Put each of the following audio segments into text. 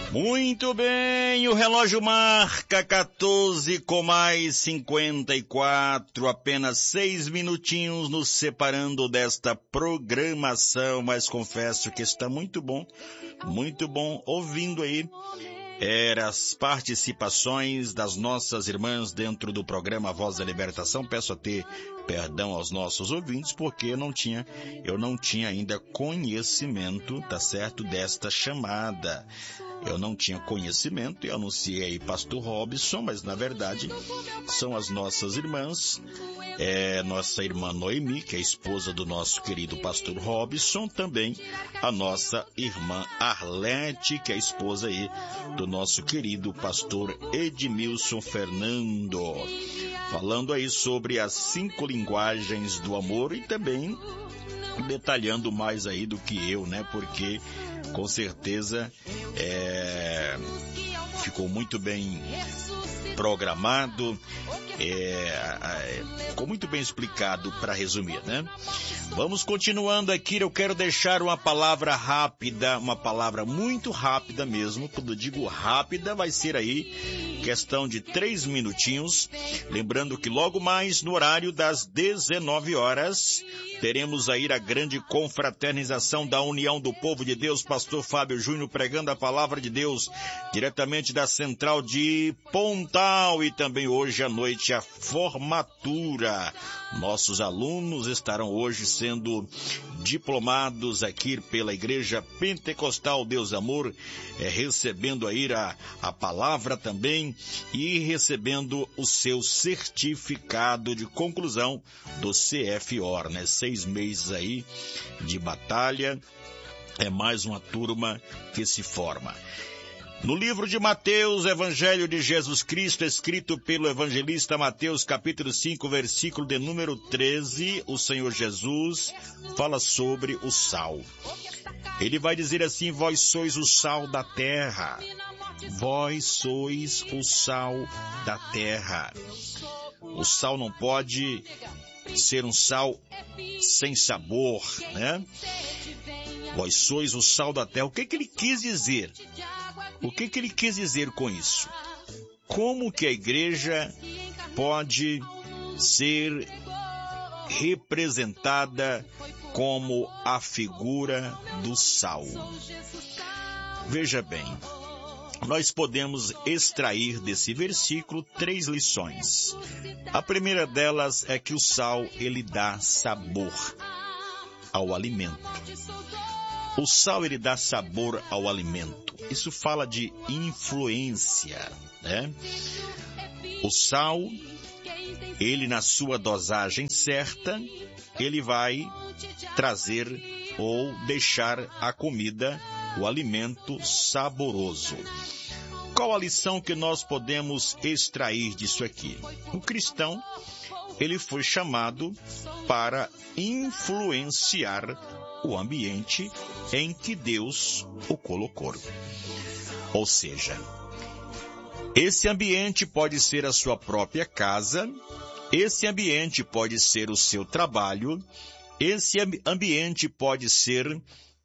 Muito bem, o relógio marca 14 com mais 54, apenas 6 minutinhos nos separando desta programação, mas confesso que está muito bom ouvindo aí as participações das nossas irmãs dentro do programa Voz da Libertação. Peço até perdão aos nossos ouvintes, porque eu não tinha ainda conhecimento, tá certo, desta chamada. Eu não tinha conhecimento e anunciei aí Pastor Robson, mas na verdade são as nossas irmãs, nossa irmã Noemi, que é a esposa do nosso querido Pastor Robson, também a nossa irmã Arlete, que é a esposa aí do nosso querido Pastor Edmilson Fernando, falando aí sobre as 5 linguagens do amor e também detalhando mais aí do que eu, né, porque com certeza ficou muito bem programado, ficou muito bem explicado para resumir, né? Vamos continuando aqui, eu quero deixar uma palavra rápida, uma palavra muito rápida mesmo. Quando eu digo rápida, vai ser aí questão de 3 minutinhos. Lembrando que logo mais no horário das 19 horas, teremos aí a grande confraternização da União do Povo de Deus, Pastor Fábio Júnior pregando a palavra de Deus diretamente da Central de Pontal, e também hoje à noite a formatura. Nossos alunos estarão hoje sendo diplomados aqui pela Igreja Pentecostal Deus Amor, recebendo aí a palavra também e recebendo o seu certificado de conclusão do CFOR, né? 6 meses aí de batalha, é mais uma turma que se forma. No livro de Mateus, Evangelho de Jesus Cristo, escrito pelo evangelista Mateus, capítulo 5, versículo de número 13, o Senhor Jesus fala sobre o sal. Ele vai dizer assim: vós sois o sal da terra. Vós sois o sal da terra. O sal não pode ser um sal sem sabor, né? Vós sois o sal da terra. O que ele quis dizer? O que ele quis dizer com isso? Como que a igreja pode ser representada como a figura do sal? Veja bem, nós podemos extrair desse versículo 3 lições. A primeira delas é que o sal, ele dá sabor ao alimento. O sal, ele dá sabor ao alimento. Isso fala de influência, né? O sal, ele na sua dosagem certa, ele vai trazer ou deixar a comida, o alimento saboroso. Qual a lição que nós podemos extrair disso aqui? O cristão, ele foi chamado para influenciar o ambiente em que Deus o colocou. Ou seja, esse ambiente pode ser a sua própria casa, esse ambiente pode ser o seu trabalho, esse ambiente pode ser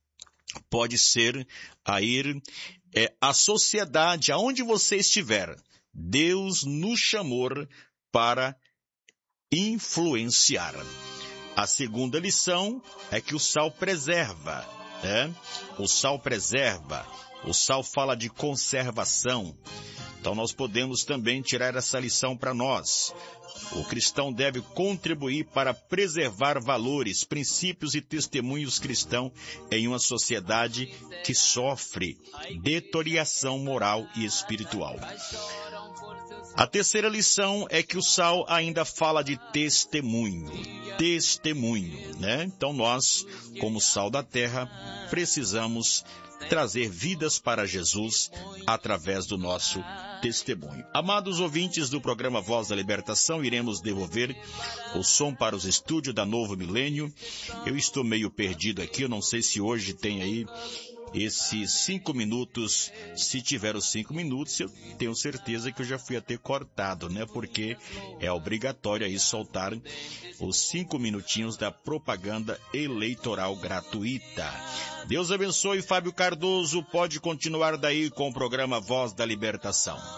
a sociedade, aonde você estiver. Deus nos chamou para influenciar. A segunda lição é que o sal preserva, né? O sal preserva. O sal fala de conservação. Então nós podemos também tirar essa lição para nós. O cristão deve contribuir para preservar valores, princípios e testemunhos cristãos em uma sociedade que sofre deterioração moral e espiritual. A terceira lição é que o sal ainda fala de testemunho, né? Então nós, como sal da terra, precisamos trazer vidas para Jesus através do nosso testemunho. Amados ouvintes do programa Voz da Libertação, iremos devolver o som para os estúdios da Novo Milênio. Eu estou meio perdido aqui, eu não sei se hoje tem aí esses 5 minutos. Se tiver os 5 minutos, eu tenho certeza que eu já fui até cortado, né? Porque é obrigatório aí soltar os 5 minutinhos da propaganda eleitoral gratuita. Deus abençoe, Fábio Cardoso. Pode continuar daí com o programa Voz da Libertação.